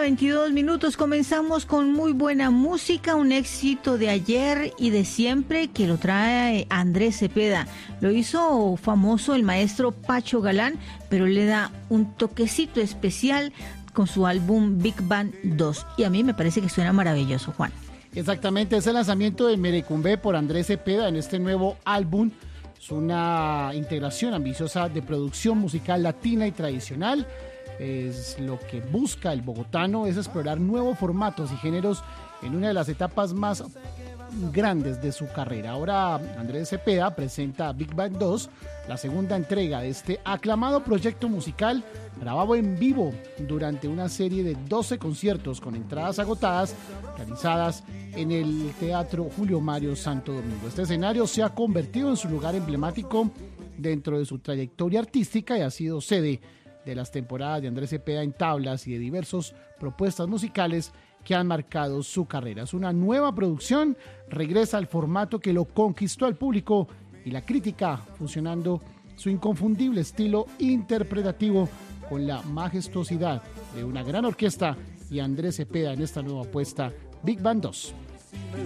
1:22. Comenzamos con muy buena música, un éxito de ayer y de siempre que lo trae Andrés Cepeda. Lo hizo famoso el maestro Pacho Galán, pero le da un toquecito especial con su álbum Big Band 2. Y a mí me parece que suena maravilloso, Juan. Exactamente, es el lanzamiento de Merecumbe por Andrés Cepeda en este nuevo álbum. Es una integración ambiciosa de producción musical latina y tradicional. Es lo que busca el bogotano, es explorar nuevos formatos y géneros en una de las etapas más grandes de su carrera. Ahora Andrés Cepeda presenta Big Bang 2, la segunda entrega de este aclamado proyecto musical grabado en vivo durante una serie de 12 conciertos con entradas agotadas realizadas en el Teatro Julio Mario Santo Domingo. Este escenario se ha convertido en su lugar emblemático dentro de su trayectoria artística y ha sido sede de las temporadas de Andrés Cepeda en tablas y de diversas propuestas musicales que han marcado su carrera. Es una nueva producción, regresa al formato que lo conquistó al público y la crítica, fusionando su inconfundible estilo interpretativo con la majestuosidad de una gran orquesta y Andrés Cepeda en esta nueva apuesta Big Band 2.